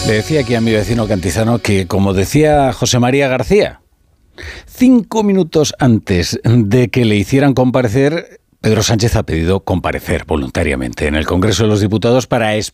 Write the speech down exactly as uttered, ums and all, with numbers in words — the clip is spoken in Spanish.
Le decía aquí a mi vecino cantizano que, como decía José María García, cinco minutos antes de que le hicieran comparecer, Pedro Sánchez ha pedido comparecer voluntariamente en el Congreso de los Diputados para explicar